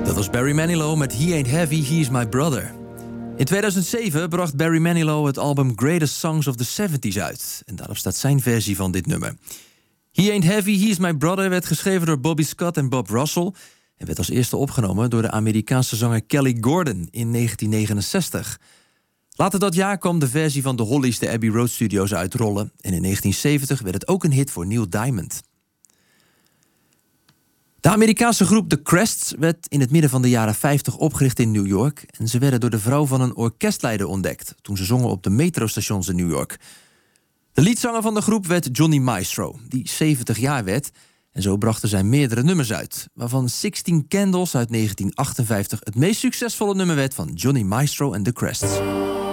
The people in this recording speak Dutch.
Dat was Barry Manilow met He Ain't Heavy, He's My Brother. In 2007 bracht Barry Manilow het album Greatest Songs of the 70s uit. En daarop staat zijn versie van dit nummer. He Ain't Heavy, He's My Brother werd geschreven door Bobby Scott en Bob Russell... en werd als eerste opgenomen door de Amerikaanse zanger Kelly Gordon in 1969. Later dat jaar kwam de versie van de Hollies de Abbey Road Studios uitrollen... en in 1970 werd het ook een hit voor Neil Diamond. De Amerikaanse groep The Crests werd in het midden van de jaren 50 opgericht in New York... en ze werden door de vrouw van een orkestleider ontdekt... toen ze zongen op de metrostations in New York. De leadzanger van de groep werd Johnny Maestro, die 70 jaar werd... en zo brachten zij meerdere nummers uit... waarvan 16 Candles uit 1958 het meest succesvolle nummer werd van Johnny Maestro en The Crests.